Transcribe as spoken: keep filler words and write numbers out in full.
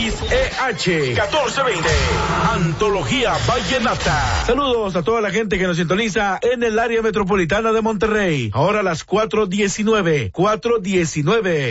X E H catorce veinte. Antología Vallenata. Saludos a toda la gente que nos sintoniza en el área metropolitana de Monterrey. Ahora a las cuatro diecinueve. cuatro diecinueve.